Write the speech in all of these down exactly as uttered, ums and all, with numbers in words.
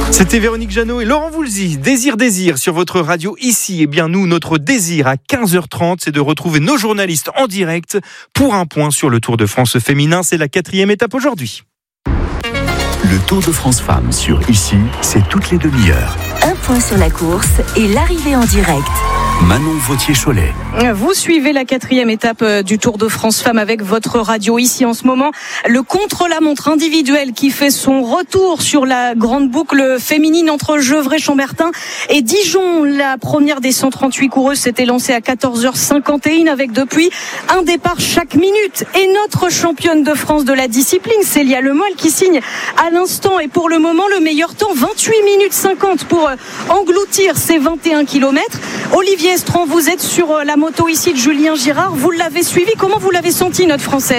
C'était Véronique Jeannot et Laurent Voulzy. Désir, désir sur votre radio ici. Eh bien nous, notre désir à quinze heures trente, c'est de retrouver nos journalistes en direct pour un point sur le Tour de France féminin. C'est la quatrième étape aujourd'hui. Le Tour de France Femmes sur Ici, c'est toutes les demi-heures. Un point sur la course et l'arrivée en direct. Manon Vautier-Cholet. Vous suivez la quatrième étape du Tour de France Femmes avec votre radio ici en ce moment. Le contre-la-montre individuel qui fait son retour sur la grande boucle féminine entre Gevrey-Chambertin et Dijon. La première des cent trente-huit coureuses s'était lancée à quatorze heures cinquante et un avec depuis un départ chaque minute. Et notre championne de France de la discipline, Célia Lemoyle, qui signe à l'instant et pour le moment le meilleur temps, vingt-huit minutes cinquante pour engloutir ces vingt et un kilomètres. Olivier Estran, vous êtes sur la moto ici de Julien Girard. Vous l'avez suivi. Comment vous l'avez senti, notre Française ?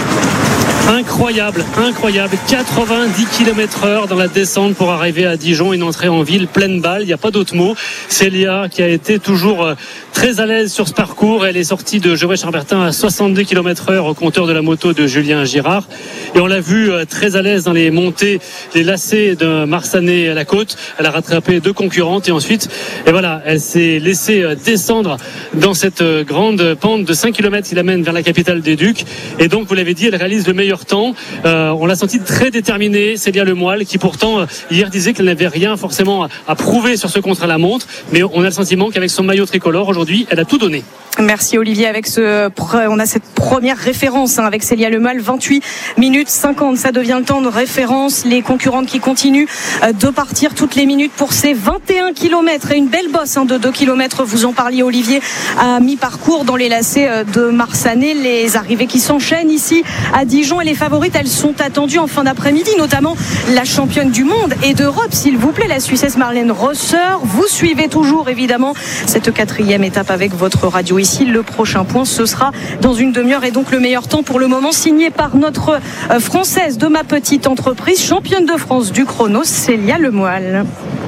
Incroyable, incroyable. quatre-vingt-dix kilomètres heure dans la descente pour arriver à Dijon, une entrée en ville pleine balle. Il n'y a pas d'autre mot. Célia qui a été toujours très à l'aise sur ce parcours. Elle est sortie de Gevrey-Chambertin à soixante-deux kilomètres heure au compteur de la moto de Julien Girard. Et on l'a vu très à l'aise dans les montées, les lacets de Marsanet à la côte. Elle a rattrapé deux concurrentes et ensuite, et voilà, elle s'est laissée descendre dans cette grande pente de cinq kilomètres qui l'amène vers la capitale des Ducs. Et donc, vous l'avez dit, elle réalise le meilleur temps. Euh, on l'a senti très déterminée, Célia Lemoyle, qui pourtant hier disait qu'elle n'avait rien forcément à, à prouver sur ce contre-la-montre, mais on a le sentiment qu'avec son maillot tricolore aujourd'hui, elle a tout donné. Merci Olivier. Avec ce, on a cette première référence hein, avec Célia Lemoyle, vingt-huit minutes cinquante. Ça devient le temps de référence. Les concurrentes qui continuent de partir toutes les minutes pour ces vingt et un kilomètres et une belle bosse hein, de deux kilomètres. Vous en parliez Olivier, à mi-parcours dans les lacets de Marsanet. Les arrivées qui s'enchaînent ici à Dijon et les favorites, elles sont attendues en fin d'après-midi, notamment la championne du monde et d'Europe, s'il vous plaît, la Suissesse Marlène Rosser. Vous suivez toujours évidemment cette quatrième étape avec votre radio ici. Le prochain point, ce sera dans une demi-heure et donc le meilleur temps pour le moment signé par notre Française de ma petite entreprise, championne de France du chrono, Célia Lemoyle.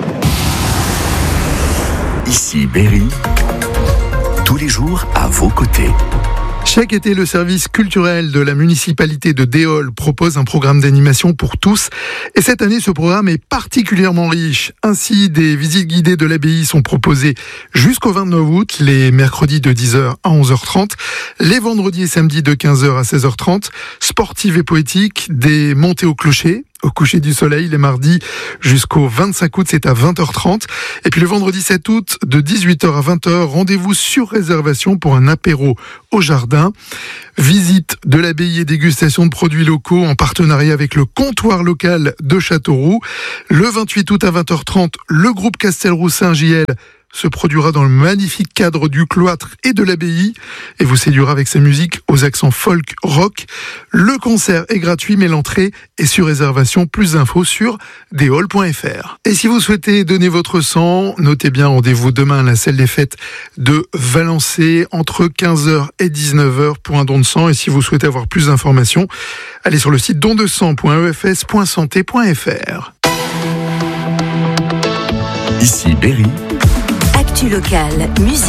Ici Berry, tous les jours à vos côtés. Chaque été, le service culturel de la municipalité de Déol propose un programme d'animation pour tous. Et cette année, ce programme est particulièrement riche. Ainsi, des visites guidées de l'abbaye sont proposées jusqu'au vingt-neuf août, les mercredis de dix heures à onze heures trente, les vendredis et samedis de quinze heures à seize heures trente, sportives et poétiques, des montées au clocher, au coucher du soleil, les mardis jusqu'au vingt-cinq août, c'est à vingt heures trente. Et puis le vendredi sept août, de dix-huit heures à vingt heures, rendez-vous sur réservation pour un apéro au jardin. Visite de l'abbaye et dégustation de produits locaux en partenariat avec le comptoir local de Châteauroux. Le vingt-huit août à vingt heures trente, le groupe Castelroux-Saint-Giel se produira dans le magnifique cadre du cloître et de l'abbaye et vous séduira avec sa musique aux accents folk rock. Le concert est gratuit mais l'entrée est sur réservation. Plus d'infos sur déol point f r. Et si vous souhaitez donner votre sang, notez bien, rendez-vous demain à la salle des fêtes de Valençay entre quinze heures et dix-neuf heures pour un don de sang. Et si vous souhaitez avoir plus d'informations, allez sur le site don de sang point e f s point santé point f r. Ici Berry. Actu locale, musique.